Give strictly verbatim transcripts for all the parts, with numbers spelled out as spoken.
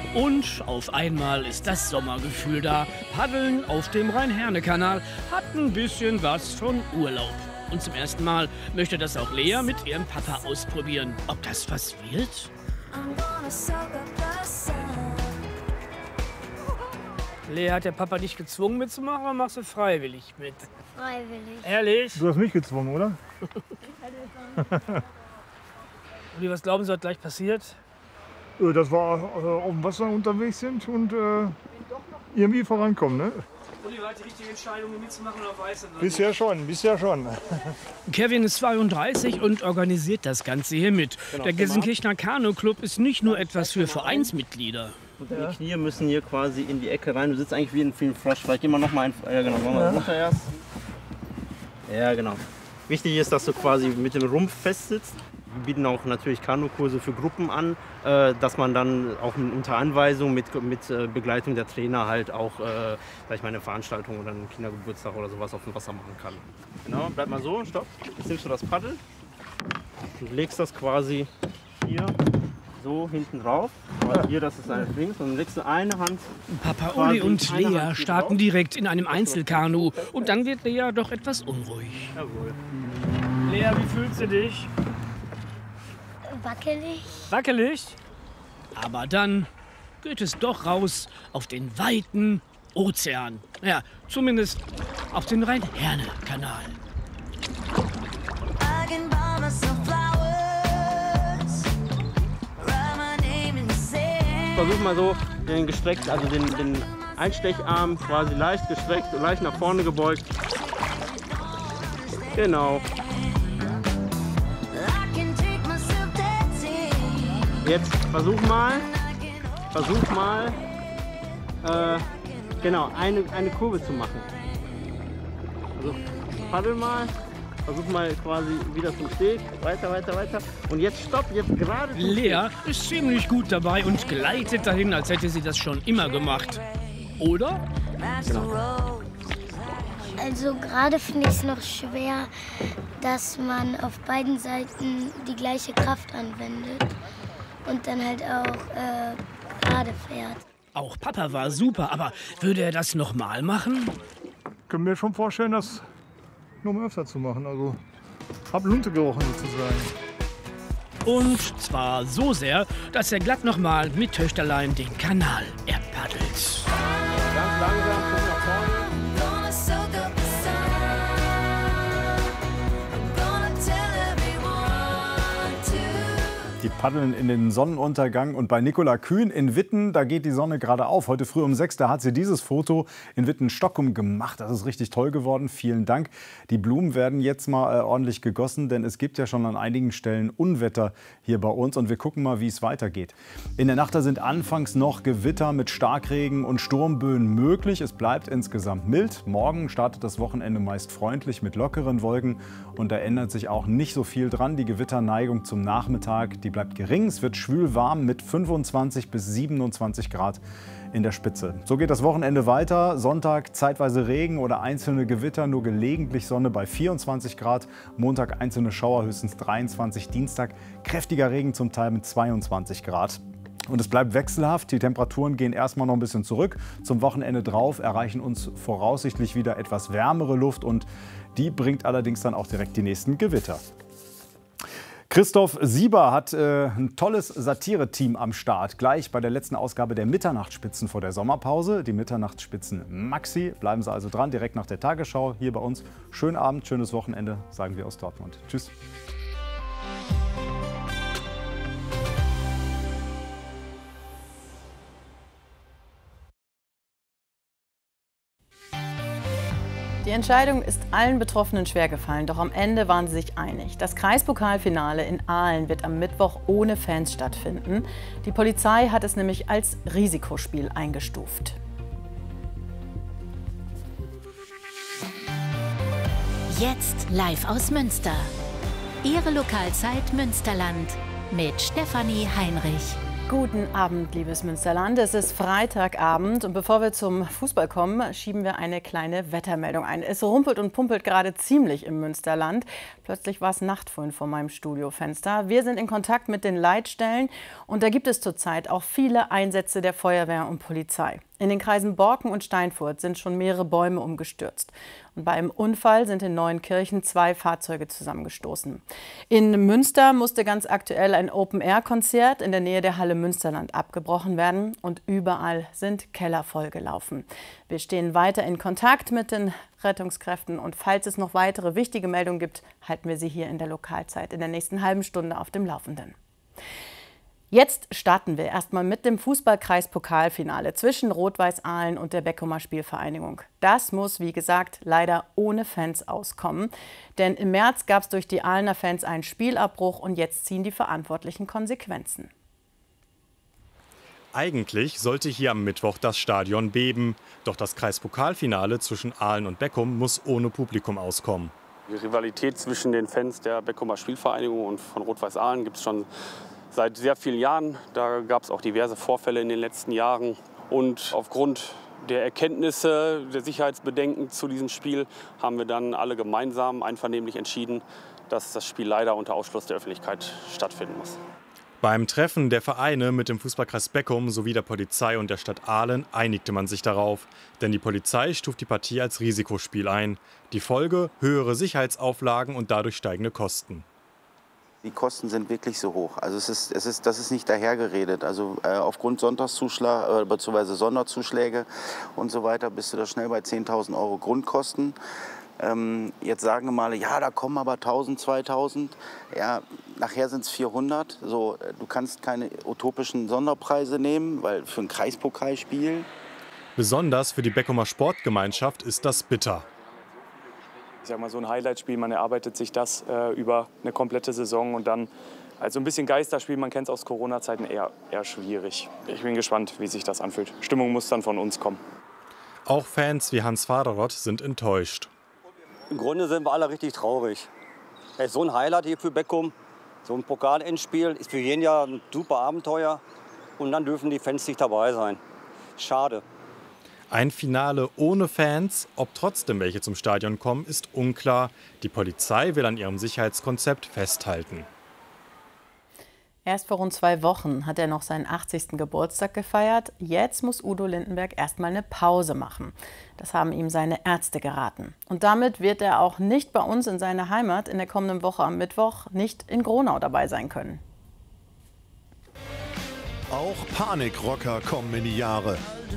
Und auf einmal ist das Sommergefühl da. Paddeln auf dem Rhein-Herne-Kanal hat ein bisschen was von Urlaub. Und zum ersten Mal möchte das auch Lea mit ihrem Papa ausprobieren. Ob das was wird? Lea, hat der Papa dich gezwungen mitzumachen oder machst du freiwillig mit? Freiwillig. Ehrlich? Du hast mich gezwungen, oder? Uli, was glauben Sie, was gleich passiert? Äh, Dass wir äh, auf dem Wasser unterwegs sind und äh, irgendwie vorankommen. Ne? Uli, war die richtige Entscheidung, mitzumachen oder weiß er? Bisher schon, bisher schon. Kevin ist zweiunddreißig und organisiert das Ganze hier mit. Genau, Der Gelsenkirchener Kanu-Club ist nicht nur etwas für Vereinsmitglieder. Und die Knie müssen hier quasi in die Ecke rein. Du sitzt eigentlich wie ein, wie ein Frosch. Vielleicht gehen wir noch mal ein. Ja, genau. Machen wir ja. runter erst. Ja, genau. Wichtig ist, dass du quasi mit dem Rumpf fest sitzt. Wir bieten auch natürlich Kanukurse für Gruppen an, äh, dass man dann auch unter Anweisung mit, mit äh, Begleitung der Trainer halt auch äh, sag ich mal, eine Veranstaltung oder einen Kindergeburtstag oder sowas auf dem Wasser machen kann. Genau, bleib mal so, stopp. Jetzt nimmst du das Paddel und legst das quasi hier so hinten drauf. Aber hier, das ist eine links und dann legst du eine Hand. Papa Uli und Lea starten direkt in einem Einzelkanu und dann wird Lea doch etwas unruhig. Jawohl. Lea, wie fühlst du dich? Wackelig. Wackelig? Aber dann geht es doch raus auf den weiten Ozean. Ja, zumindest auf den Rhein-Herne-Kanal. Versuch mal so den gestreckt, also den, den Einstecharm quasi leicht gestreckt und leicht nach vorne gebeugt. Genau. Jetzt versuch mal, versuch mal, äh, genau, eine, eine Kurve zu machen. Also paddel mal, versuch mal quasi wieder zum Steg, weiter, weiter, weiter. Und jetzt stopp, jetzt gerade. Lea ist ziemlich gut dabei und gleitet dahin, als hätte sie das schon immer gemacht. Oder? Genau. Also gerade finde ich es noch schwer, dass man auf beiden Seiten die gleiche Kraft anwendet und dann halt auch äh, gerade fährt. Auch Papa war super, aber würde er das nochmal machen? Ich kann mir schon vorstellen, das noch mal öfter zu machen. Also, hab Lunte gerochen sozusagen. Und zwar so sehr, dass er glatt nochmal mit Töchterlein den Kanal erpaddelt. Ganz langsam, guck nach vorne. Die paddeln in den Sonnenuntergang und bei Nicola Kühn in Witten, da geht die Sonne gerade auf. Heute früh um sechs, da hat sie dieses Foto in Witten-Stockholm gemacht. Das ist richtig toll geworden. Vielen Dank. Die Blumen werden jetzt mal äh, ordentlich gegossen, denn es gibt ja schon an einigen Stellen Unwetter hier bei uns. Und wir gucken mal, wie es weitergeht. In der Nacht da sind anfangs noch Gewitter mit Starkregen und Sturmböen möglich. Es bleibt insgesamt mild. Morgen startet das Wochenende meist freundlich mit lockeren Wolken. Und da ändert sich auch nicht so viel dran. Die Gewitterneigung zum Nachmittag, die bleibt gering. Es wird schwül warm mit fünfundzwanzig bis siebenundzwanzig Grad in der Spitze. So geht das Wochenende weiter. Sonntag zeitweise Regen oder einzelne Gewitter, nur gelegentlich Sonne bei vierundzwanzig Grad. Montag einzelne Schauer, höchstens dreiundzwanzig. Dienstag kräftiger Regen, zum Teil mit zweiundzwanzig Grad. Und es bleibt wechselhaft. Die Temperaturen gehen erstmal noch ein bisschen zurück. Zum Wochenende drauf erreichen uns voraussichtlich wieder etwas wärmere Luft und die bringt allerdings dann auch direkt die nächsten Gewitter. Christoph Sieber hat äh, ein tolles Satire-Team am Start. Gleich bei der letzten Ausgabe der Mitternachtsspitzen vor der Sommerpause. Die Mitternachtsspitzen Maxi. Bleiben Sie also dran, direkt nach der Tagesschau hier bei uns. Schönen Abend, schönes Wochenende, sagen wir aus Dortmund. Tschüss. Die Entscheidung ist allen Betroffenen schwergefallen, doch am Ende waren sie sich einig. Das Kreispokalfinale in Aalen wird am Mittwoch ohne Fans stattfinden. Die Polizei hat es nämlich als Risikospiel eingestuft. Jetzt live aus Münster. Ihre Lokalzeit Münsterland mit Stefanie Heinrich. Guten Abend, liebes Münsterland. Es ist Freitagabend und bevor wir zum Fußball kommen, schieben wir eine kleine Wettermeldung ein. Es rumpelt und pumpelt gerade ziemlich im Münsterland. Plötzlich war es Nacht vorhin vor meinem Studiofenster. Wir sind in Kontakt mit den Leitstellen und da gibt es zurzeit auch viele Einsätze der Feuerwehr und Polizei. In den Kreisen Borken und Steinfurt sind schon mehrere Bäume umgestürzt. Und bei einem Unfall sind in Neuenkirchen zwei Fahrzeuge zusammengestoßen. In Münster musste ganz aktuell ein Open-Air-Konzert in der Nähe der Halle Münsterland abgebrochen werden. Und überall sind Keller vollgelaufen. Wir stehen weiter in Kontakt mit den Rettungskräften. Und falls es noch weitere wichtige Meldungen gibt, halten wir Sie hier in der Lokalzeit in der nächsten halben Stunde auf dem Laufenden. Jetzt starten wir erstmal mit dem Fußballkreis-Pokalfinale zwischen Rot-Weiß Ahlen und der Beckumer Spielvereinigung. Das muss, wie gesagt, leider ohne Fans auskommen. Denn im März gab es durch die Ahlener Fans einen Spielabbruch und jetzt ziehen die Verantwortlichen Konsequenzen. Eigentlich sollte hier am Mittwoch das Stadion beben. Doch das Kreispokalfinale zwischen Ahlen und Beckum muss ohne Publikum auskommen. Die Rivalität zwischen den Fans der Beckumer Spielvereinigung und von Rot-Weiß Ahlen gibt es schon seit sehr vielen Jahren. Da gab es auch diverse Vorfälle in den letzten Jahren. Und aufgrund der Erkenntnisse, der Sicherheitsbedenken zu diesem Spiel haben wir dann alle gemeinsam einvernehmlich entschieden, dass das Spiel leider unter Ausschluss der Öffentlichkeit stattfinden muss. Beim Treffen der Vereine mit dem Fußballkreis Beckum sowie der Polizei und der Stadt Ahlen einigte man sich darauf. Denn die Polizei stuft die Partie als Risikospiel ein. Die Folge: höhere Sicherheitsauflagen und dadurch steigende Kosten. Die Kosten sind wirklich so hoch. Also es ist, es ist, das ist nicht dahergeredet. Also äh, aufgrund Sonntagszuschlag äh, bzw. Sonderzuschläge und so weiter bist du da schnell bei zehntausend Euro Grundkosten. Ähm, jetzt sagen wir mal, ja, da kommen aber tausend, zweitausend. Ja, nachher sind es vierhundert. So, äh, du kannst keine utopischen Sonderpreise nehmen, weil für ein Kreispokalspiel. Besonders für die Beckumer Sportgemeinschaft ist das bitter. Ich sag mal, so ein Highlight-Spiel, man erarbeitet sich das äh, über eine komplette Saison und dann also ein bisschen Geisterspiel, man kennt es aus Corona-Zeiten, eher, eher schwierig. Ich bin gespannt, wie sich das anfühlt. Stimmung muss dann von uns kommen. Auch Fans wie Hans Vaderoth sind enttäuscht. Im Grunde sind wir alle richtig traurig. Hey, so ein Highlight hier für Beckum, so ein Pokalendspiel ist für jeden Jahr ein super Abenteuer und dann dürfen die Fans nicht dabei sein. Schade. Ein Finale ohne Fans, ob trotzdem welche zum Stadion kommen, ist unklar. Die Polizei will an ihrem Sicherheitskonzept festhalten. Erst vor rund zwei Wochen hat er noch seinen achtzigsten Geburtstag gefeiert. Jetzt muss Udo Lindenberg erstmal eine Pause machen. Das haben ihm seine Ärzte geraten. Und damit wird er auch nicht bei uns in seiner Heimat in der kommenden Woche am Mittwoch nicht in Gronau dabei sein können. Auch Panikrocker kommen in die Jahre.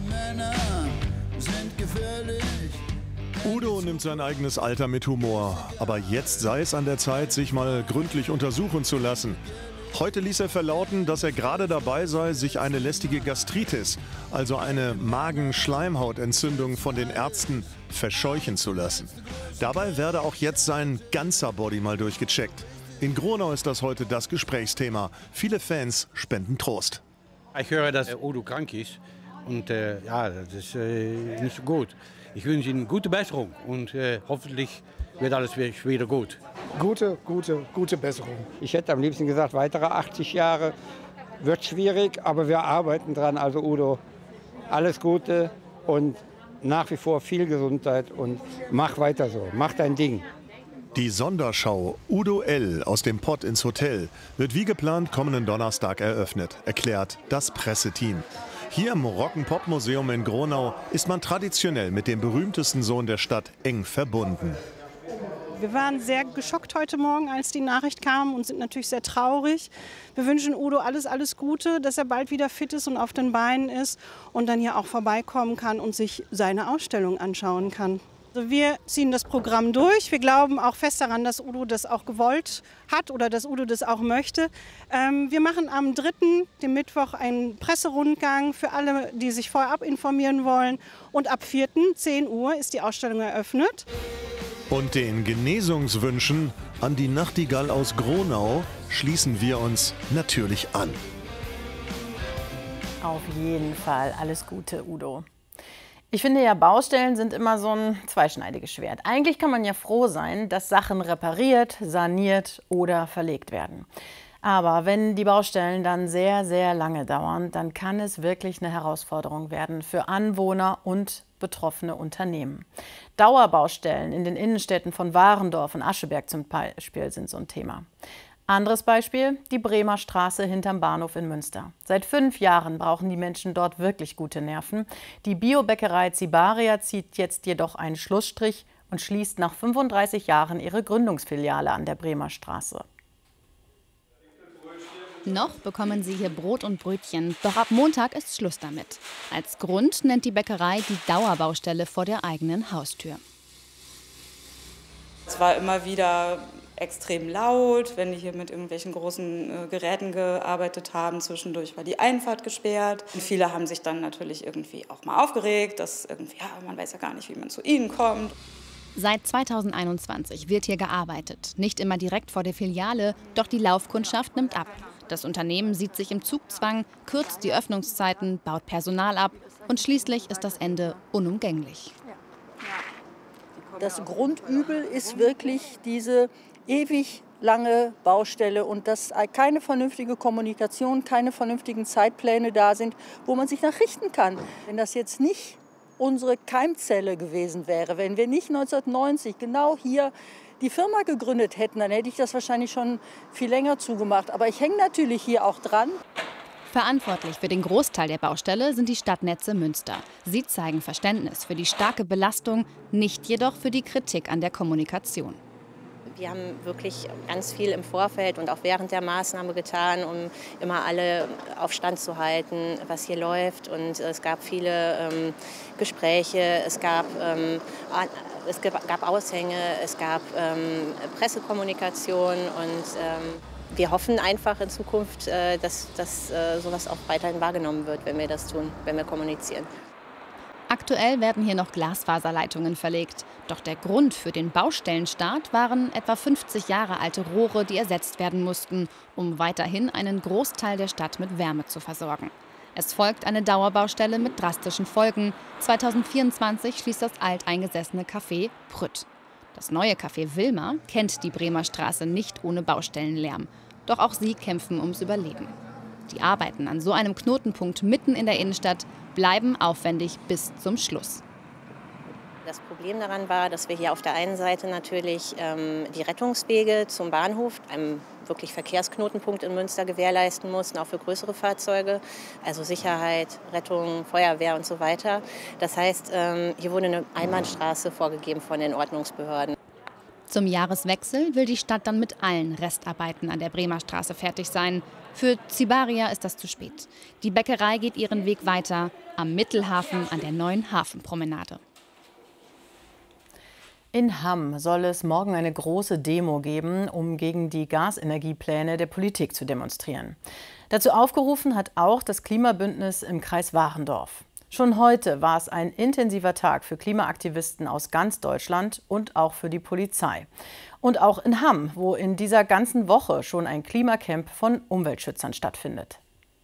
Udo nimmt sein eigenes Alter mit Humor. Aber jetzt sei es an der Zeit, sich mal gründlich untersuchen zu lassen. Heute ließ er verlauten, dass er gerade dabei sei, sich eine lästige Gastritis, also eine Magen-Schleimhautentzündung von den Ärzten, verscheuchen zu lassen. Dabei werde auch jetzt sein ganzer Body mal durchgecheckt. In Gronau ist das heute das Gesprächsthema. Viele Fans spenden Trost. Ich höre, dass Udo krank ist. Und äh, ja, das ist äh, nicht so gut. Ich wünsche Ihnen gute Besserung und äh, hoffentlich wird alles wieder gut. Gute, gute, gute Besserung. Ich hätte am liebsten gesagt, weitere achtzig Jahre. Wird schwierig, aber wir arbeiten dran. Also Udo, alles Gute und nach wie vor viel Gesundheit und mach weiter so, mach dein Ding. Die Sonderschau Udo L. aus dem Pott ins Hotel wird wie geplant kommenden Donnerstag eröffnet, erklärt das Presseteam. Hier im Rock'n'Pop-Museum in Gronau ist man traditionell mit dem berühmtesten Sohn der Stadt eng verbunden. Wir waren sehr geschockt heute Morgen, als die Nachricht kam und sind natürlich sehr traurig. Wir wünschen Udo alles, alles Gute, dass er bald wieder fit ist und auf den Beinen ist und dann hier auch vorbeikommen kann und sich seine Ausstellung anschauen kann. Also wir ziehen das Programm durch. Wir glauben auch fest daran, dass Udo das auch gewollt hat oder dass Udo das auch möchte. Ähm, wir machen am dritten, dem Mittwoch, einen Presserundgang für alle, die sich vorab informieren wollen. Und ab vierten, zehn Uhr, ist die Ausstellung eröffnet. Und den Genesungswünschen an die Nachtigall aus Gronau schließen wir uns natürlich an. Auf jeden Fall alles Gute, Udo. Ich finde ja, Baustellen sind immer so ein zweischneidiges Schwert. Eigentlich kann man ja froh sein, dass Sachen repariert, saniert oder verlegt werden. Aber wenn die Baustellen dann sehr, sehr lange dauern, dann kann es wirklich eine Herausforderung werden für Anwohner und betroffene Unternehmen. Dauerbaustellen in den Innenstädten von Warendorf und Ascheberg zum Beispiel sind so ein Thema. Anderes Beispiel, die Bremer Straße hinterm Bahnhof in Münster. Seit fünf Jahren brauchen die Menschen dort wirklich gute Nerven. Die Biobäckerei Cibaria zieht jetzt jedoch einen Schlussstrich und schließt nach fünfunddreißig Jahren ihre Gründungsfiliale an der Bremer Straße. Noch bekommen Sie hier Brot und Brötchen, doch ab Montag ist Schluss damit. Als Grund nennt die Bäckerei die Dauerbaustelle vor der eigenen Haustür. Es war immer wieder extrem laut, wenn die hier mit irgendwelchen großen äh, Geräten gearbeitet haben. Zwischendurch war die Einfahrt gesperrt. Und viele haben sich dann natürlich irgendwie auch mal aufgeregt, dass irgendwie, ja, man weiß ja gar nicht, wie man zu ihnen kommt. Seit zweitausendeinundzwanzig wird hier gearbeitet. Nicht immer direkt vor der Filiale, doch die Laufkundschaft nimmt ab. Das Unternehmen sieht sich im Zugzwang, kürzt die Öffnungszeiten, baut Personal ab und schließlich ist das Ende unumgänglich. Das Grundübel ist wirklich diese ewig lange Baustelle und dass keine vernünftige Kommunikation, keine vernünftigen Zeitpläne da sind, wo man sich nachrichten kann. Wenn das jetzt nicht unsere Keimzelle gewesen wäre, wenn wir nicht neunzehnhundertneunzig genau hier die Firma gegründet hätten, dann hätte ich das wahrscheinlich schon viel länger zugemacht. Aber ich hänge natürlich hier auch dran. Verantwortlich für den Großteil der Baustelle sind die Stadtnetze Münster. Sie zeigen Verständnis für die starke Belastung, nicht jedoch für die Kritik an der Kommunikation. Wir haben wirklich ganz viel im Vorfeld und auch während der Maßnahme getan, um immer alle auf Stand zu halten, was hier läuft. Und es gab viele ähm, Gespräche, es gab, ähm, es gab Aushänge, es gab ähm, Pressekommunikation und ähm, wir hoffen einfach in Zukunft, äh, dass, dass äh, sowas auch weiterhin wahrgenommen wird, wenn wir das tun, wenn wir kommunizieren. Aktuell werden hier noch Glasfaserleitungen verlegt. Doch der Grund für den Baustellenstart waren etwa fünfzig Jahre alte Rohre, die ersetzt werden mussten, um weiterhin einen Großteil der Stadt mit Wärme zu versorgen. Es folgt eine Dauerbaustelle mit drastischen Folgen. zweitausendvierundzwanzig schließt das alteingesessene Café Prütt. Das neue Café Wilma kennt die Bremer Straße nicht ohne Baustellenlärm. Doch auch sie kämpfen ums Überleben. Die Arbeiten an so einem Knotenpunkt mitten in der Innenstadt bleiben aufwendig bis zum Schluss. Das Problem daran war, dass wir hier auf der einen Seite natürlich ähm, die Rettungswege zum Bahnhof, einem wirklich Verkehrsknotenpunkt in Münster, gewährleisten mussten, auch für größere Fahrzeuge, also Sicherheit, Rettung, Feuerwehr und so weiter. Das heißt, ähm, hier wurde eine Einbahnstraße vorgegeben von den Ordnungsbehörden. Zum Jahreswechsel will die Stadt dann mit allen Restarbeiten an der Bremer Straße fertig sein. Für Cibaria ist das zu spät. Die Bäckerei geht ihren Weg weiter am Mittelhafen an der neuen Hafenpromenade. In Hamm soll es morgen eine große Demo geben, um gegen die Gasenergiepläne der Politik zu demonstrieren. Dazu aufgerufen hat auch das Klimabündnis im Kreis Warendorf. Schon heute war es ein intensiver Tag für Klimaaktivisten aus ganz Deutschland und auch für die Polizei. Und auch in Hamm, wo in dieser ganzen Woche schon ein Klimacamp von Umweltschützern stattfindet.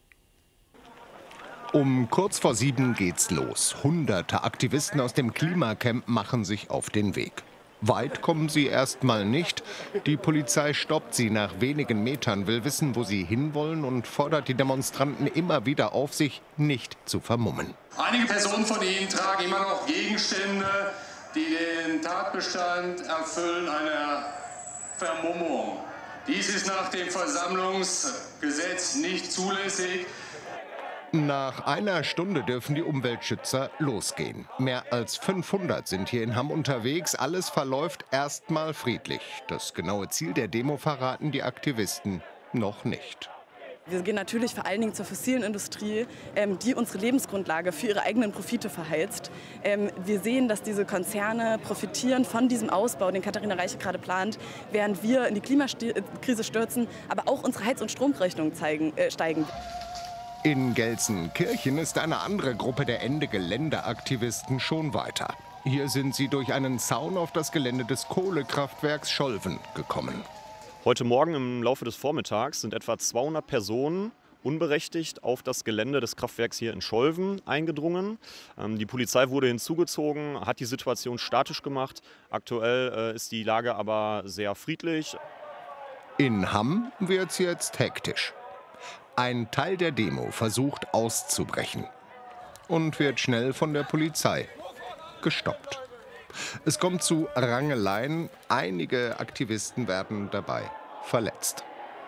Um kurz vor sieben geht's los. Hunderte Aktivisten aus dem Klimacamp machen sich auf den Weg. Weit kommen sie erstmal nicht. Die Polizei stoppt sie nach wenigen Metern, will wissen, wo sie hinwollen und fordert die Demonstranten immer wieder auf, sich nicht zu vermummen. Einige Personen von ihnen tragen immer noch Gegenstände, die den Tatbestand erfüllen einer Vermummung. Dies ist nach dem Versammlungsgesetz nicht zulässig. Nach einer Stunde dürfen die Umweltschützer losgehen. Mehr als fünfhundert sind hier in Hamm unterwegs. Alles verläuft erstmal friedlich. Das genaue Ziel der Demo verraten die Aktivisten noch nicht. Wir gehen natürlich vor allen Dingen zur fossilen Industrie, ähm, die unsere Lebensgrundlage für ihre eigenen Profite verheizt. Ähm, wir sehen, dass diese Konzerne profitieren von diesem Ausbau, den Katharina Reiche gerade plant, während wir in die Klimakrise stürzen, aber auch unsere Heiz- und Stromrechnungen zeigen, äh, steigen. In Gelsenkirchen ist eine andere Gruppe der Ende-Gelände-Aktivisten schon weiter. Hier sind sie durch einen Zaun auf das Gelände des Kohlekraftwerks Scholven gekommen. Heute Morgen im Laufe des Vormittags sind etwa zweihundert Personen unberechtigt auf das Gelände des Kraftwerks hier in Scholven eingedrungen. Die Polizei wurde hinzugezogen, hat die Situation statisch gemacht. Aktuell ist die Lage aber sehr friedlich. In Hamm wird's jetzt hektisch. Ein Teil der Demo versucht auszubrechen und wird schnell von der Polizei gestoppt. Es kommt zu Rangeleien, einige Aktivisten werden dabei verletzt.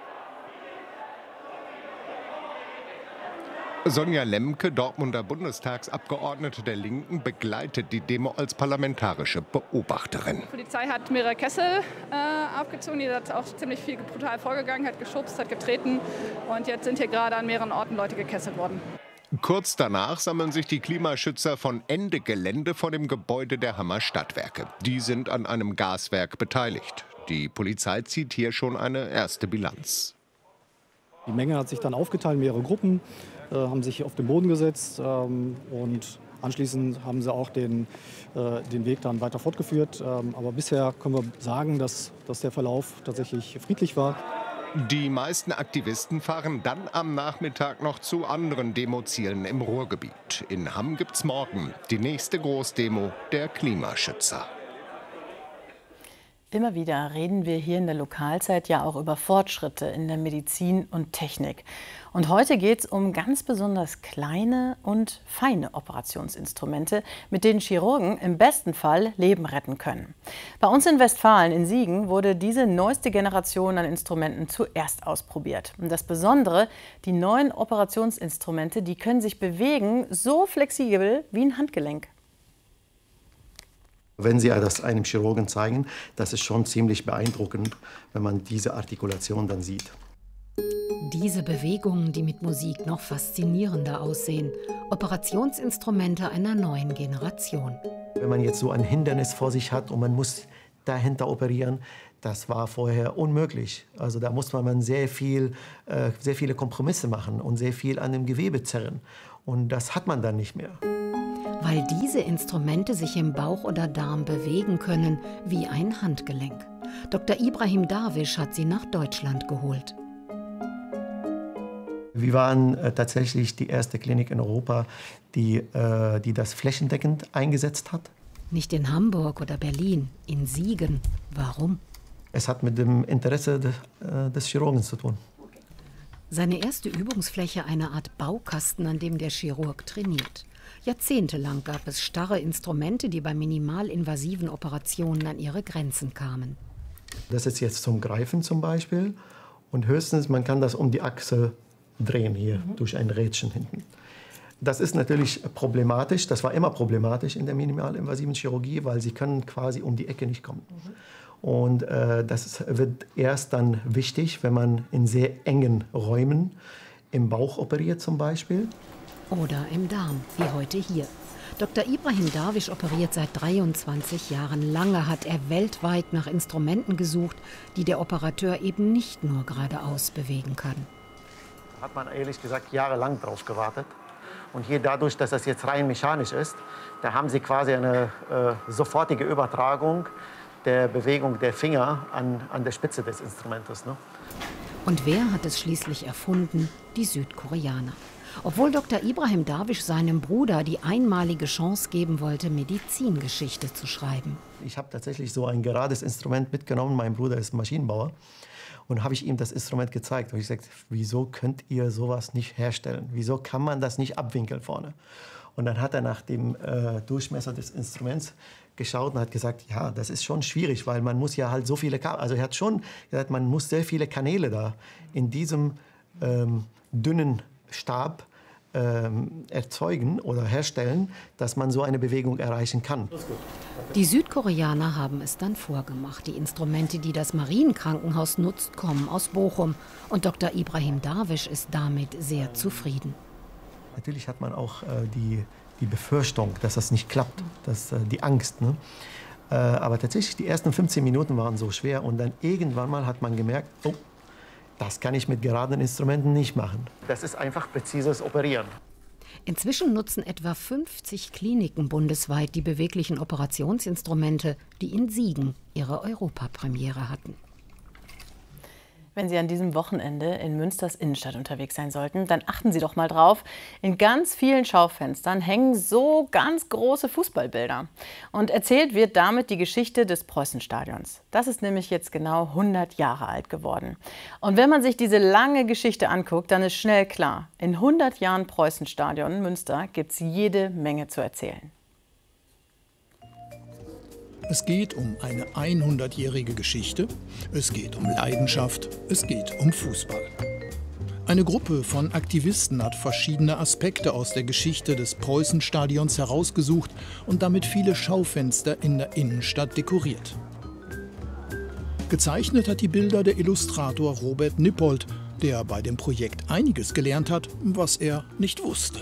Sonja Lemke, Dortmunder Bundestagsabgeordnete der Linken, begleitet die Demo als parlamentarische Beobachterin. Die Polizei hat mehrere Kessel äh, aufgezogen, die hat auch ziemlich viel brutal vorgegangen, hat geschubst, hat getreten und jetzt sind hier gerade an mehreren Orten Leute gekesselt worden. Kurz danach sammeln sich die Klimaschützer von Ende Gelände vor dem Gebäude der Hammer Stadtwerke. Die sind an einem Gaswerk beteiligt. Die Polizei zieht hier schon eine erste Bilanz. Die Menge hat sich dann aufgeteilt, mehrere Gruppen, äh, haben sich auf den Boden gesetzt ähm, und anschließend haben sie auch den, äh, den Weg dann weiter fortgeführt. Ähm, aber bisher können wir sagen, dass, dass der Verlauf tatsächlich friedlich war. Die meisten Aktivisten fahren dann am Nachmittag noch zu anderen Demozielen im Ruhrgebiet. In Hamm gibt's morgen die nächste Großdemo der Klimaschützer. Immer wieder reden wir hier in der Lokalzeit ja auch über Fortschritte in der Medizin und Technik. Und heute geht es um ganz besonders kleine und feine Operationsinstrumente, mit denen Chirurgen im besten Fall Leben retten können. Bei uns in Westfalen, in Siegen, wurde diese neueste Generation an Instrumenten zuerst ausprobiert. Und das Besondere, die neuen Operationsinstrumente, die können sich bewegen, so flexibel wie ein Handgelenk. Wenn Sie das einem Chirurgen zeigen, das ist schon ziemlich beeindruckend, wenn man diese Artikulation dann sieht. Diese Bewegungen, die mit Musik noch faszinierender aussehen. Operationsinstrumente einer neuen Generation. Wenn man jetzt so ein Hindernis vor sich hat und man muss dahinter operieren, das war vorher unmöglich. Also da muss man sehr, viel, äh, sehr viele Kompromisse machen und sehr viel an dem Gewebe zerren. Und das hat man dann nicht mehr. Weil diese Instrumente sich im Bauch oder Darm bewegen können, wie ein Handgelenk. Doktor Ibrahim Darwish hat sie nach Deutschland geholt. Wir waren äh, tatsächlich die erste Klinik in Europa, die, äh, die das flächendeckend eingesetzt hat. Nicht in Hamburg oder Berlin, in Siegen. Warum? Es hat mit dem Interesse de, äh, des Chirurgen zu tun. Seine erste Übungsfläche eine Art Baukasten, an dem der Chirurg trainiert. Jahrzehntelang gab es starre Instrumente, die bei minimalinvasiven Operationen an ihre Grenzen kamen. Das ist jetzt zum Greifen zum Beispiel. Und höchstens, man kann das um die Achse drehen hier, mhm. durch ein Rädchen hinten. Das ist natürlich problematisch. Das war immer problematisch in der minimalinvasiven Chirurgie, weil sie können quasi um die Ecke nicht kommen. Mhm. Und äh, das wird erst dann wichtig, wenn man in sehr engen Räumen im Bauch operiert zum Beispiel. Oder im Darm, wie heute hier. Doktor Ibrahim Darwish operiert seit dreiundzwanzig Jahren. Lange hat er weltweit nach Instrumenten gesucht, die der Operateur eben nicht nur geradeaus bewegen kann. Hat man ehrlich gesagt jahrelang drauf gewartet. Und hier dadurch, dass das jetzt rein mechanisch ist, da haben Sie quasi eine äh, sofortige Übertragung der Bewegung der Finger an, an der Spitze des Instrumentes. Ne? Und wer hat es schließlich erfunden? Die Südkoreaner. Obwohl Doktor Ibrahim Darwish seinem Bruder die einmalige Chance geben wollte, Medizingeschichte zu schreiben. Ich habe tatsächlich so ein gerades Instrument mitgenommen. Mein Bruder ist Maschinenbauer. Und habe ich ihm das Instrument gezeigt. Und ich sagte, wieso könnt ihr sowas nicht herstellen? Wieso kann man das nicht abwinkeln vorne? Und dann hat er nach dem äh, Durchmesser des Instruments geschaut und hat gesagt, ja, das ist schon schwierig, weil man muss ja halt so viele Kanäle, also er hat schon gesagt, man muss sehr viele Kanäle da in diesem ähm, dünnen Stab ähm, erzeugen oder herstellen, dass man so eine Bewegung erreichen kann. Die Südkoreaner haben es dann vorgemacht. Die Instrumente, die das Marienkrankenhaus nutzt, kommen aus Bochum. Und Doktor Ibrahim Darwish ist damit sehr zufrieden. Natürlich hat man auch äh, die, die Befürchtung, dass das nicht klappt, dass, äh, die Angst. Ne? Äh, aber tatsächlich, die ersten fünfzehn Minuten waren so schwer. Und dann irgendwann mal hat man gemerkt, oh, das kann ich mit geraden Instrumenten nicht machen. Das ist einfach präzises Operieren. Inzwischen nutzen etwa fünfzig Kliniken bundesweit die beweglichen Operationsinstrumente, die in Siegen ihre Europapremiere hatten. Wenn Sie an diesem Wochenende in Münsters Innenstadt unterwegs sein sollten, dann achten Sie doch mal drauf. In ganz vielen Schaufenstern hängen so ganz große Fußballbilder. Und erzählt wird damit die Geschichte des Preußenstadions. Das ist nämlich jetzt genau hundert Jahre alt geworden. Und wenn man sich diese lange Geschichte anguckt, dann ist schnell klar, in hundert Jahren Preußenstadion Münster gibt es jede Menge zu erzählen. Es geht um eine hundertjährige Geschichte, es geht um Leidenschaft, es geht um Fußball. Eine Gruppe von Aktivisten hat verschiedene Aspekte aus der Geschichte des Preußenstadions herausgesucht und damit viele Schaufenster in der Innenstadt dekoriert. Gezeichnet hat die Bilder der Illustrator Robert Nippold, der bei dem Projekt einiges gelernt hat, was er nicht wusste.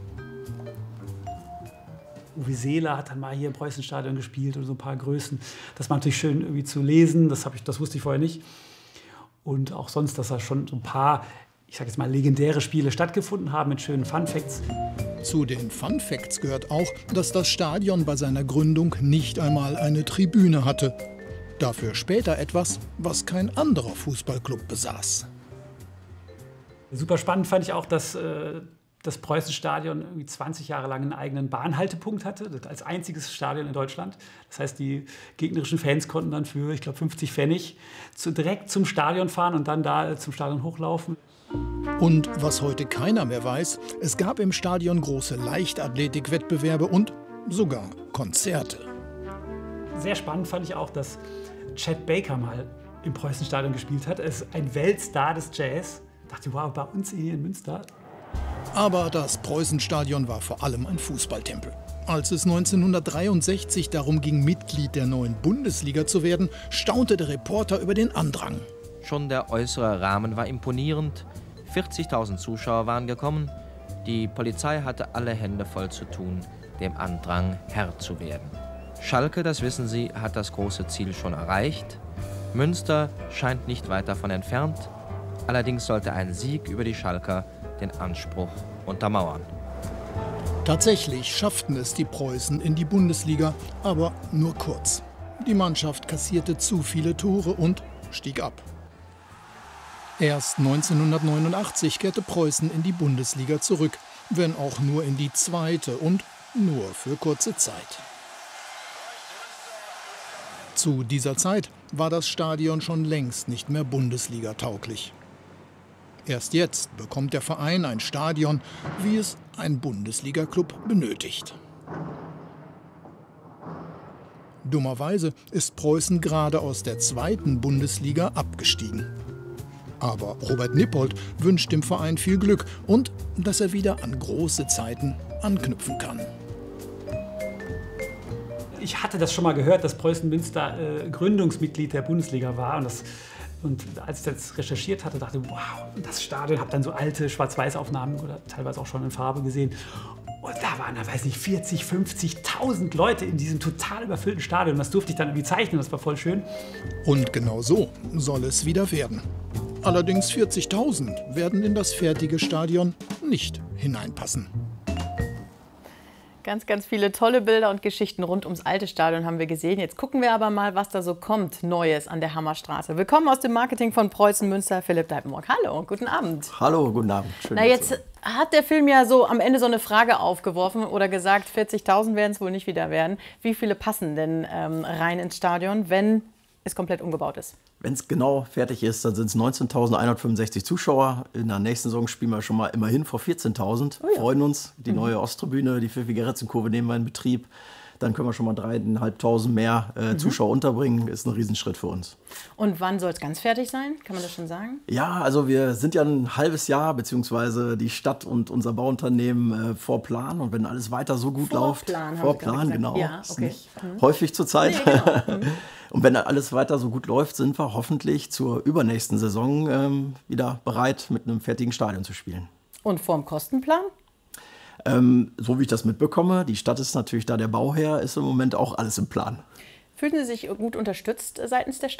Uwe Seeler hat dann mal hier im Preußenstadion gespielt oder so ein paar Größen. Das war natürlich schön irgendwie zu lesen, das, hab ich, das wusste ich vorher nicht. Und auch sonst, dass da schon so ein paar, ich sage jetzt mal, legendäre Spiele stattgefunden haben mit schönen Funfacts. Zu den Funfacts gehört auch, dass das Stadion bei seiner Gründung nicht einmal eine Tribüne hatte. Dafür später etwas, was kein anderer Fußballclub besaß. Super spannend fand ich auch, dass äh, das Preußenstadion irgendwie zwanzig Jahre lang einen eigenen Bahnhaltepunkt hatte, als einziges Stadion in Deutschland. Das heißt, die gegnerischen Fans konnten dann für, ich glaube, fünfzig Pfennig zu, direkt zum Stadion fahren und dann da zum Stadion hochlaufen. Und was heute keiner mehr weiß, es gab im Stadion große Leichtathletikwettbewerbe und sogar Konzerte. Sehr spannend fand ich auch, dass Chet Baker mal im Preußenstadion gespielt hat. Er ist ein Weltstar des Jazz. Ich dachte, wow, bei uns hier in Münster. Aber das Preußenstadion war vor allem ein Fußballtempel. Als es neunzehnhundertdreiundsechzig darum ging, Mitglied der neuen Bundesliga zu werden, staunte der Reporter über den Andrang. Schon der äußere Rahmen war imponierend. vierzigtausend Zuschauer waren gekommen. Die Polizei hatte alle Hände voll zu tun, dem Andrang Herr zu werden. Schalke, das wissen Sie, hat das große Ziel schon erreicht. Münster scheint nicht weit davon entfernt. Allerdings sollte ein Sieg über die Schalker den Anspruch untermauern. Tatsächlich schafften es die Preußen in die Bundesliga, aber nur kurz. Die Mannschaft kassierte zu viele Tore und stieg ab. Erst neunzehnhundertneunundachtzig kehrte Preußen in die Bundesliga zurück, wenn auch nur in die zweite und nur für kurze Zeit. Zu dieser Zeit war das Stadion schon längst nicht mehr Bundesliga-tauglich. Erst jetzt bekommt der Verein ein Stadion, wie es ein Bundesliga-Club benötigt. Dummerweise ist Preußen gerade aus der zweiten Bundesliga abgestiegen. Aber Robert Nippold wünscht dem Verein viel Glück und dass er wieder an große Zeiten anknüpfen kann. Ich hatte das schon mal gehört, dass Preußen Münster äh, Gründungsmitglied der Bundesliga war. Und, das, und als ich das recherchiert hatte, dachte ich, wow, das Stadion, habe dann so alte Schwarz-Weiß-Aufnahmen oder teilweise auch schon in Farbe gesehen. Und da waren, da weiß nicht, vierzig, fünfzigtausend Leute in diesem total überfüllten Stadion. Das durfte ich dann irgendwie zeichnen, das war voll schön. Und genau so soll es wieder werden. Allerdings vierzigtausend werden in das fertige Stadion nicht hineinpassen. Ganz, ganz viele tolle Bilder und Geschichten rund ums alte Stadion haben wir gesehen. Jetzt gucken wir aber mal, was da so kommt, Neues an der Hammerstraße. Willkommen aus dem Marketing von Preußen Münster, Philipp Deipmorg. Hallo, guten Abend. Hallo, guten Abend. Schön, Na, jetzt hat der Film ja so am Ende so eine Frage aufgeworfen oder gesagt, vierzigtausend werden es wohl nicht wieder werden. Wie viele passen denn ähm, rein ins Stadion, wenn es komplett umgebaut ist? Wenn es genau fertig ist, dann sind es neunzehntausendeinhundertfünfundsechzig Zuschauer. In der nächsten Saison spielen wir schon mal immerhin vor vierzehntausend. Oh ja. Freuen uns. Die mhm. neue Osttribüne, die pfiffige Retzenkurve nehmen wir in Betrieb. Dann können wir schon mal dreieinhalbtausend mehr äh, mhm. Zuschauer unterbringen. Ist ein Riesenschritt für uns. Und wann soll es ganz fertig sein? Kann man das schon sagen? Ja, also wir sind ja ein halbes Jahr, beziehungsweise die Stadt und unser Bauunternehmen äh, vor Plan. Und wenn alles weiter so gut läuft, vor Plan, genau, ja, okay. ist nicht mhm. häufig zur Zeit. Nee, genau. mhm. Und wenn alles weiter so gut läuft, sind wir hoffentlich zur übernächsten Saison ähm, wieder bereit, mit einem fertigen Stadion zu spielen. Und vorm Kostenplan? Ähm, so wie ich das mitbekomme, die Stadt ist natürlich da der Bauherr, ist im Moment auch alles im Plan. Fühlen Sie sich gut unterstützt seitens der Stadt?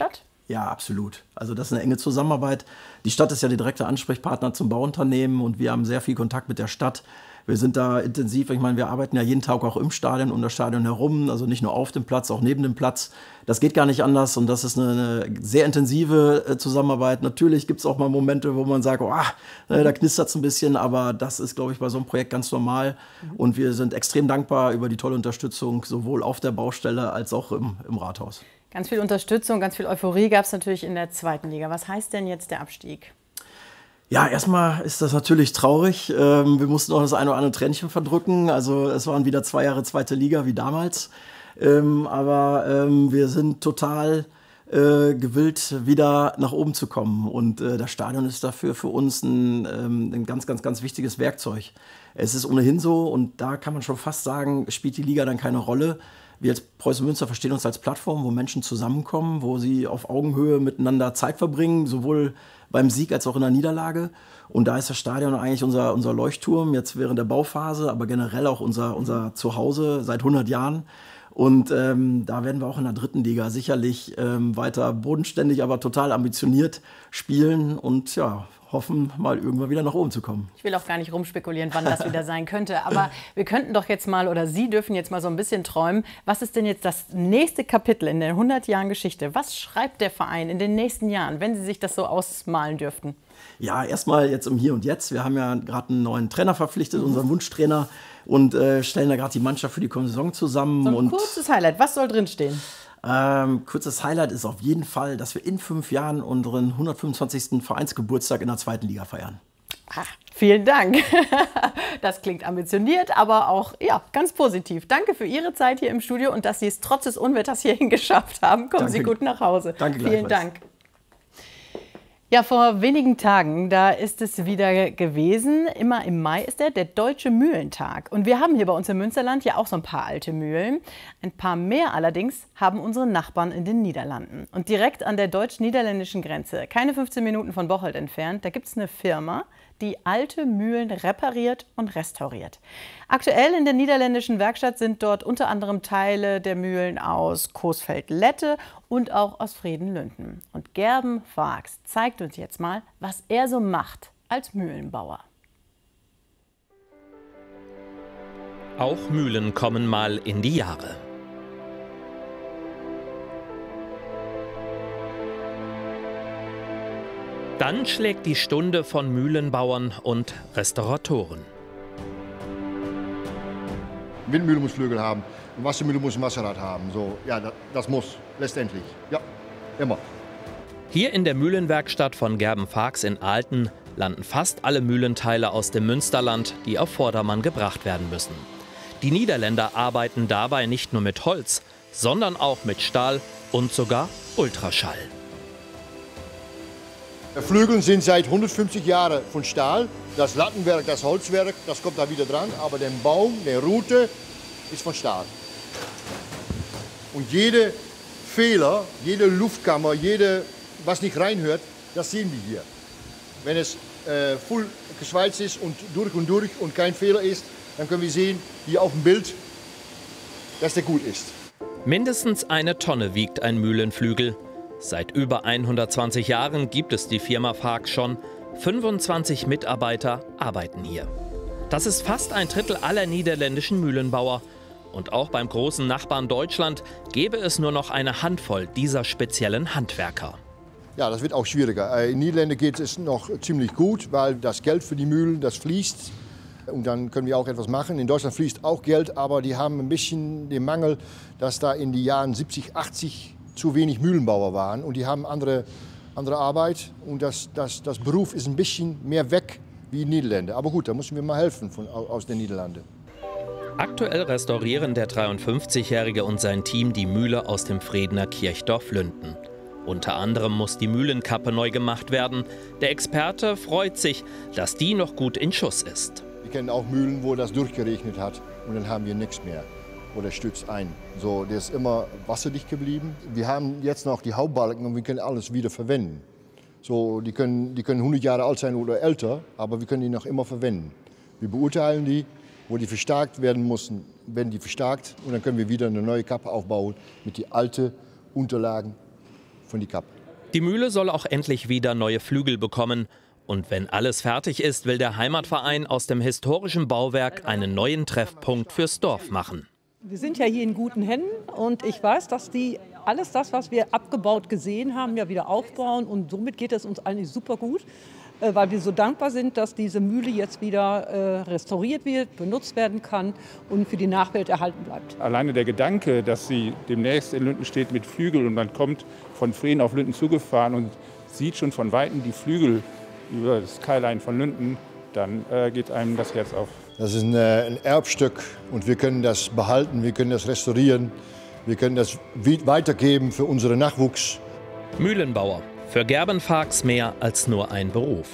Ja, absolut. Also das ist eine enge Zusammenarbeit. Die Stadt ist ja der direkte Ansprechpartner zum Bauunternehmen und wir haben sehr viel Kontakt mit der Stadt. Wir sind da intensiv, ich meine, wir arbeiten ja jeden Tag auch im Stadion, um das Stadion herum, also nicht nur auf dem Platz, auch neben dem Platz. Das geht gar nicht anders und das ist eine, eine sehr intensive Zusammenarbeit. Natürlich gibt es auch mal Momente, wo man sagt, oh, da knistert es ein bisschen, aber das ist, glaube ich, bei so einem Projekt ganz normal. Und wir sind extrem dankbar über die tolle Unterstützung, sowohl auf der Baustelle als auch im, im Rathaus. Ganz viel Unterstützung, ganz viel Euphorie gab es natürlich in der zweiten Liga. Was heißt denn jetzt der Abstieg? Ja, erstmal ist das natürlich traurig. Ähm, wir mussten auch das eine oder andere Tränchen verdrücken. Also es waren wieder zwei Jahre zweite Liga wie damals. Ähm, aber ähm, wir sind total äh, gewillt, wieder nach oben zu kommen. Und äh, das Stadion ist dafür für uns ein, ähm, ein ganz, ganz, ganz wichtiges Werkzeug. Es ist ohnehin so, und da kann man schon fast sagen, spielt die Liga dann keine Rolle. Wir als Preußen Münster verstehen uns als Plattform, wo Menschen zusammenkommen, wo sie auf Augenhöhe miteinander Zeit verbringen, sowohl beim Sieg als auch in der Niederlage. Und da ist das Stadion eigentlich unser, unser Leuchtturm, jetzt während der Bauphase, aber generell auch unser, unser Zuhause seit hundert Jahren. Und ähm, da werden wir auch in der dritten Liga sicherlich ähm, weiter bodenständig, aber total ambitioniert spielen und ja, hoffen, mal irgendwann wieder nach oben zu kommen. Ich will auch gar nicht rumspekulieren, wann das wieder sein könnte. Aber wir könnten doch jetzt mal, oder Sie dürfen jetzt mal so ein bisschen träumen. Was ist denn jetzt das nächste Kapitel in den hundert Jahren Geschichte? Was schreibt der Verein in den nächsten Jahren, wenn Sie sich das so ausmalen dürften? Ja, erstmal jetzt im Hier und Jetzt. Wir haben ja gerade einen neuen Trainer verpflichtet, unseren Wunschtrainer, und äh, stellen da gerade die Mannschaft für die kommende Saison zusammen. So ein und kurzes Highlight. Was soll drinstehen? Ähm, kurzes Highlight ist auf jeden Fall, dass wir in fünf Jahren unseren hundertfünfundzwanzigsten Vereinsgeburtstag in der zweiten Liga feiern. Ach, vielen Dank. Das klingt ambitioniert, aber auch ja, ganz positiv. Danke für Ihre Zeit hier im Studio und dass Sie es trotz des Unwetters hierhin geschafft haben. Kommen Danke. Sie gut nach Hause. Danke Vielen Dank. Ja, vor wenigen Tagen, da ist es wieder gewesen. Immer im Mai ist der, der Deutsche Mühlentag. Und wir haben hier bei uns im Münsterland ja auch so ein paar alte Mühlen. Ein paar mehr allerdings haben unsere Nachbarn in den Niederlanden. Und direkt an der deutsch-niederländischen Grenze, keine fünfzehn Minuten von Bocholt entfernt, da gibt es eine Firma, die alte Mühlen repariert und restauriert. Aktuell in der niederländischen Werkstatt sind dort unter anderem Teile der Mühlen aus Coesfeld-Lette und auch aus Fredenlünden. Und Gerben Vaaks zeigt uns jetzt mal, was er so macht als Mühlenbauer. Auch Mühlen kommen mal in die Jahre. Dann schlägt die Stunde von Mühlenbauern und Restauratoren. Windmühle muss Flügel haben, Wassermühle muss ein Wasserrad haben. So, ja, das, das muss letztendlich. Ja, immer. Hier in der Mühlenwerkstatt von Gerben Vaaks in Aalten landen fast alle Mühlenteile aus dem Münsterland, die auf Vordermann gebracht werden müssen. Die Niederländer arbeiten dabei nicht nur mit Holz, sondern auch mit Stahl und sogar Ultraschall. Flügel sind seit hundertfünfzig Jahren von Stahl. Das Lattenwerk, das Holzwerk, das kommt da wieder dran. Aber der Baum, der Rute, ist von Stahl. Und jede Fehler, jede Luftkammer, jede, was nicht reinhört, das sehen wir hier. Wenn es äh, voll geschweißt ist und durch und durch und kein Fehler ist, dann können wir sehen, hier auf dem Bild, dass der gut ist. Mindestens eine Tonne wiegt ein Mühlenflügel. Seit über hundertzwanzig Jahren gibt es die Firma Vaaks schon. fünfundzwanzig Mitarbeiter arbeiten hier. Das ist fast ein Drittel aller niederländischen Mühlenbauer. Und auch beim großen Nachbarn Deutschland gäbe es nur noch eine Handvoll dieser speziellen Handwerker. Ja, das wird auch schwieriger. In Niederlande geht es noch ziemlich gut, weil das Geld für die Mühlen, das fließt. Und dann können wir auch etwas machen. In Deutschland fließt auch Geld, aber die haben ein bisschen den Mangel, dass da in den Jahren siebzig, achtzig zu wenig Mühlenbauer waren. Und die haben andere, andere Arbeit. Und das, das, das Beruf ist ein bisschen mehr weg wie in den Niederlanden. Aber gut, da müssen wir mal helfen von, aus den Niederlanden. Aktuell restaurieren der dreiundfünfzigjährige und sein Team die Mühle aus dem Fredener Kirchdorf Lünden. Unter anderem muss die Mühlenkappe neu gemacht werden. Der Experte freut sich, dass die noch gut in Schuss ist. Wir kennen auch Mühlen, wo das durchgeregnet hat und dann haben wir nichts mehr. Oder stützt ein. So, der ist immer wasserdicht geblieben. Wir haben jetzt noch die Hauptbalken und wir können alles wieder verwenden. So, die können, die können hundert Jahre alt sein oder älter, aber wir können die noch immer verwenden. Wir beurteilen die, wo die verstärkt werden müssen, werden die verstärkt und dann können wir wieder eine neue Kappe aufbauen mit den alten Unterlagen von die Kappe. Die Mühle soll auch endlich wieder neue Flügel bekommen. Und wenn alles fertig ist, will der Heimatverein aus dem historischen Bauwerk einen neuen Treffpunkt fürs Dorf machen. Wir sind ja hier in guten Händen und ich weiß, dass die alles das, was wir abgebaut gesehen haben, ja wieder aufbauen. Und somit geht es uns eigentlich super gut, weil wir so dankbar sind, dass diese Mühle jetzt wieder restauriert wird, benutzt werden kann und für die Nachwelt erhalten bleibt. Alleine der Gedanke, dass sie demnächst in Lünden steht mit Flügel und man kommt von Freen auf Lünden zugefahren und sieht schon von Weitem die Flügel über das Skyline von Lünden, dann äh, geht einem das Herz auf. Das ist ein, äh, ein Erbstück und wir können das behalten, wir können das restaurieren, wir können das weitergeben für unseren Nachwuchs. Mühlenbauer. Für Gerben Farks mehr als nur ein Beruf.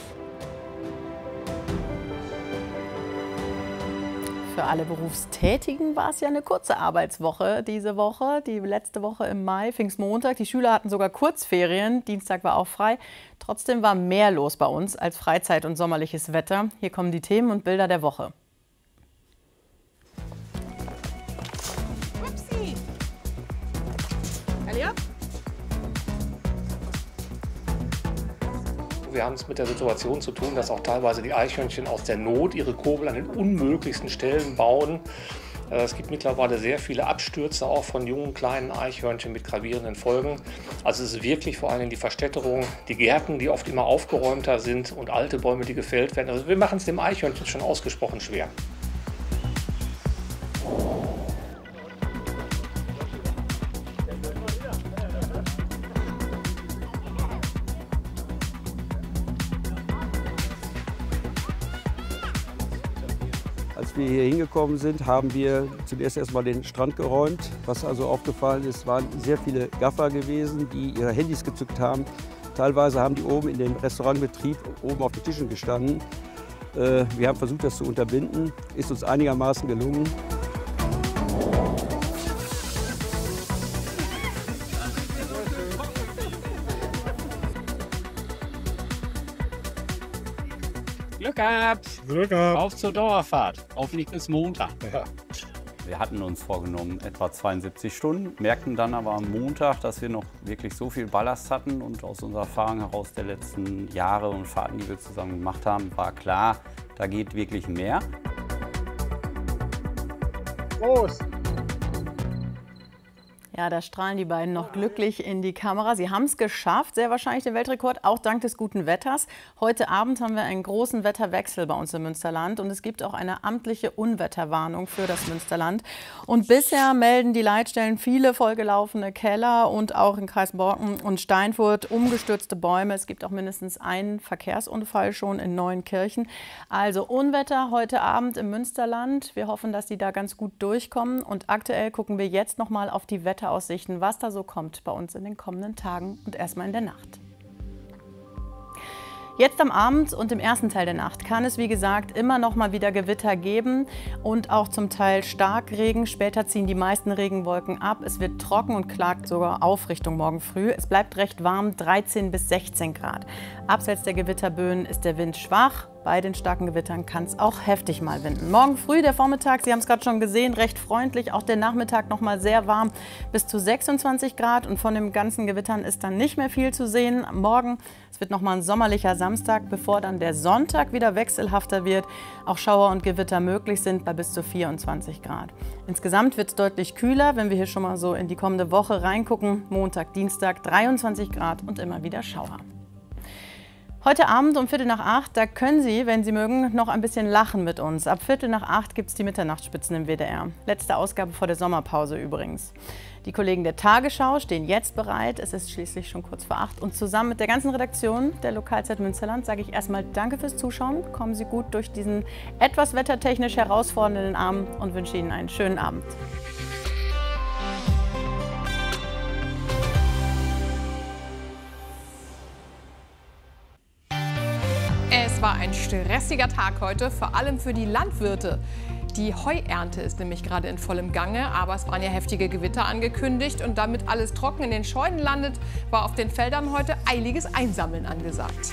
Für alle Berufstätigen war es ja eine kurze Arbeitswoche diese Woche. Die letzte Woche im Mai, Pfingstmontag. Die Schüler hatten sogar Kurzferien. Dienstag war auch frei. Trotzdem war mehr los bei uns als Freizeit und sommerliches Wetter. Hier kommen die Themen und Bilder der Woche. Upsi. Elliot? Wir haben es mit der Situation zu tun, dass auch teilweise die Eichhörnchen aus der Not ihre Kurbel an den unmöglichsten Stellen bauen. Es gibt mittlerweile sehr viele Abstürze auch von jungen, kleinen Eichhörnchen mit gravierenden Folgen. Also es ist wirklich vor allem die Verstädterung, die Gärten, die oft immer aufgeräumter sind und alte Bäume, die gefällt werden. Also wir machen es dem Eichhörnchen schon ausgesprochen schwer. Als wir hier hingekommen sind, haben wir zuerst erst mal den Strand geräumt. Was also aufgefallen ist, waren sehr viele Gaffer gewesen, die ihre Handys gezückt haben. Teilweise haben die oben in dem Restaurantbetrieb oben auf den Tischen gestanden. Wir haben versucht, das zu unterbinden. Ist uns einigermaßen gelungen. Glück gehabt. Glück gehabt. Auf zur Dauerfahrt. Hoffentlich bis Montag. Ja. Wir hatten uns vorgenommen etwa zweiundsiebzig Stunden, merkten dann aber am Montag, dass wir noch wirklich so viel Ballast hatten. Und aus unserer Erfahrung heraus der letzten Jahre und Fahrten, die wir zusammen gemacht haben, war klar, da geht wirklich mehr. Prost! Ja, da strahlen die beiden noch glücklich in die Kamera. Sie haben es geschafft, sehr wahrscheinlich den Weltrekord, auch dank des guten Wetters. Heute Abend haben wir einen großen Wetterwechsel bei uns im Münsterland und es gibt auch eine amtliche Unwetterwarnung für das Münsterland. Und bisher melden die Leitstellen viele vollgelaufene Keller und auch in Kreis Borken und Steinfurt umgestürzte Bäume. Es gibt auch mindestens einen Verkehrsunfall schon in Neuenkirchen. Also Unwetter heute Abend im Münsterland. Wir hoffen, dass die da ganz gut durchkommen. Und aktuell gucken wir jetzt noch mal auf die Wetter Aussichten, was da so kommt bei uns in den kommenden Tagen und erstmal in der Nacht. Jetzt am Abend und im ersten Teil der Nacht kann es, wie gesagt, immer noch mal wieder Gewitter geben und auch zum Teil Starkregen. Später ziehen die meisten Regenwolken ab. Es wird trocken und klagt sogar auf Richtung morgen früh. Es bleibt recht warm, dreizehn bis sechzehn Grad. Abseits der Gewitterböen ist der Wind schwach. Bei den starken Gewittern kann es auch heftig mal winden. Morgen früh, der Vormittag, Sie haben es gerade schon gesehen, recht freundlich. Auch der Nachmittag noch mal sehr warm, bis zu sechsundzwanzig Grad. Und von den ganzen Gewittern ist dann nicht mehr viel zu sehen. Morgen, es wird noch mal ein sommerlicher Samstag, bevor dann der Sonntag wieder wechselhafter wird. Auch Schauer und Gewitter möglich sind bei bis zu vierundzwanzig Grad. Insgesamt wird es deutlich kühler, wenn wir hier schon mal so in die kommende Woche reingucken. Montag, Dienstag dreiundzwanzig Grad und immer wieder Schauer. Heute Abend um Viertel nach acht, da können Sie, wenn Sie mögen, noch ein bisschen lachen mit uns. Ab Viertel nach acht gibt es die Mitternachtsspitzen im W D R. Letzte Ausgabe vor der Sommerpause übrigens. Die Kollegen der Tagesschau stehen jetzt bereit. Es ist schließlich schon kurz vor acht. Und zusammen mit der ganzen Redaktion der Lokalzeit Münsterland sage ich erstmal Danke fürs Zuschauen. Kommen Sie gut durch diesen etwas wettertechnisch herausfordernden Abend und wünsche Ihnen einen schönen Abend. Es war ein stressiger Tag heute, vor allem für die Landwirte. Die Heuernte ist nämlich gerade in vollem Gange, aber es waren ja heftige Gewitter angekündigt und damit alles trocken in den Scheunen landet, war auf den Feldern heute eiliges Einsammeln angesagt.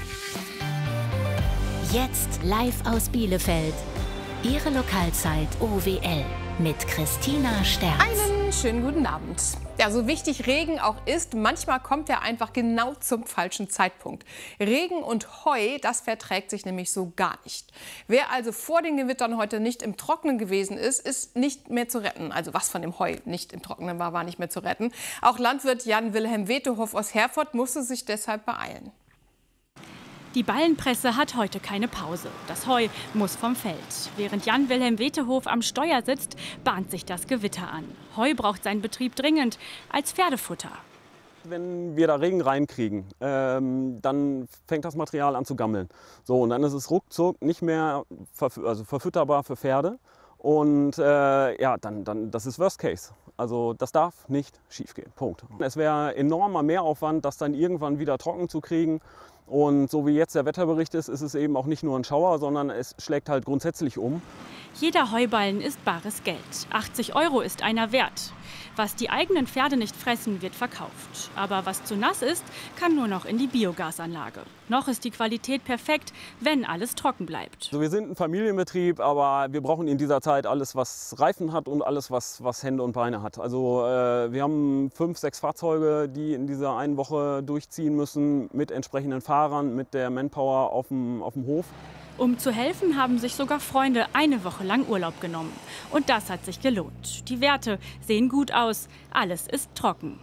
Jetzt live aus Bielefeld. Ihre Lokalzeit O W L mit Christina Sterz. Einen schönen guten Abend. Ja, so wichtig Regen auch ist, manchmal kommt er einfach genau zum falschen Zeitpunkt. Regen und Heu, das verträgt sich nämlich so gar nicht. Wer also vor den Gewittern heute nicht im Trockenen gewesen ist, ist nicht mehr zu retten. Also was von dem Heu nicht im Trockenen war, war nicht mehr zu retten. Auch Landwirt Jan-Wilhelm Wetehof aus Herford musste sich deshalb beeilen. Die Ballenpresse hat heute keine Pause. Das Heu muss vom Feld. Während Jan-Wilhelm Wetehof am Steuer sitzt, bahnt sich das Gewitter an. Heu braucht sein Betrieb dringend als Pferdefutter. Wenn wir da Regen reinkriegen, ähm, dann fängt das Material an zu gammeln. So, und dann ist es ruckzuck nicht mehr verf also verfütterbar für Pferde. Und äh, ja, dann, dann, das ist Worst Case. Also das darf nicht schiefgehen. Punkt. Es wäre enormer Mehraufwand, das dann irgendwann wieder trocken zu kriegen. Und so wie jetzt der Wetterbericht ist, ist es eben auch nicht nur ein Schauer, sondern es schlägt halt grundsätzlich um. Jeder Heuballen ist bares Geld. achtzig Euro ist einer wert. Was die eigenen Pferde nicht fressen, wird verkauft. Aber was zu nass ist, kann nur noch in die Biogasanlage. Noch ist die Qualität perfekt, wenn alles trocken bleibt. Also wir sind ein Familienbetrieb, aber wir brauchen in dieser Zeit alles, was Reifen hat und alles, was, was Hände und Beine hat. Also äh, wir haben fünf, sechs Fahrzeuge, die in dieser einen Woche durchziehen müssen, mit entsprechenden Fahrern, mit der Manpower auf dem, auf dem Hof. Um zu helfen, haben sich sogar Freunde eine Woche lang Urlaub genommen. Und das hat sich gelohnt. Die Werte sehen gut aus, alles ist trocken.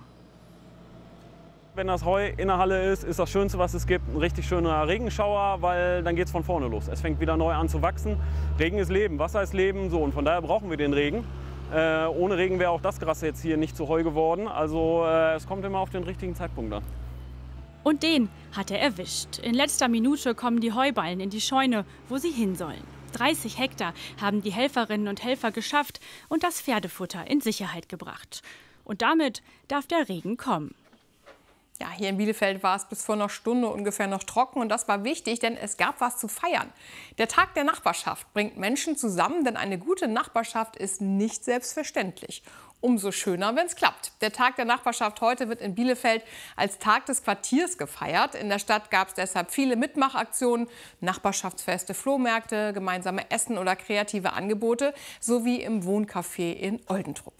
Wenn das Heu in der Halle ist, ist das Schönste, was es gibt, ein richtig schöner Regenschauer, weil dann geht es von vorne los. Es fängt wieder neu an zu wachsen. Regen ist Leben, Wasser ist Leben, so, und von daher brauchen wir den Regen. Äh, ohne Regen wäre auch das Gras jetzt hier nicht zu Heu geworden. Also äh, es kommt immer auf den richtigen Zeitpunkt an. Und den hat er erwischt. In letzter Minute kommen die Heuballen in die Scheune, wo sie hin sollen. dreißig Hektar haben die Helferinnen und Helfer geschafft und das Pferdefutter in Sicherheit gebracht. Und damit darf der Regen kommen. Ja, hier in Bielefeld war es bis vor einer Stunde ungefähr noch trocken und das war wichtig, denn es gab was zu feiern. Der Tag der Nachbarschaft bringt Menschen zusammen, denn eine gute Nachbarschaft ist nicht selbstverständlich. Umso schöner, wenn es klappt. Der Tag der Nachbarschaft heute wird in Bielefeld als Tag des Quartiers gefeiert. In der Stadt gab es deshalb viele Mitmachaktionen, Nachbarschaftsfeste, Flohmärkte, gemeinsame Essen oder kreative Angebote, sowie im Wohncafé in Oldentrup.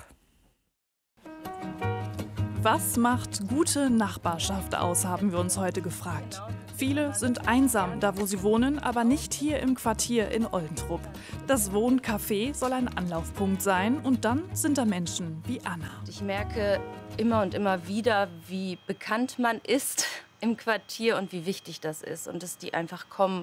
Was macht gute Nachbarschaft aus, haben wir uns heute gefragt. Viele sind einsam, da wo sie wohnen, aber nicht hier im Quartier in Oldentrup. Das Wohncafé soll ein Anlaufpunkt sein und dann sind da Menschen wie Anna. Ich merke immer und immer wieder, wie bekannt man ist im Quartier und wie wichtig das ist und dass die einfach kommen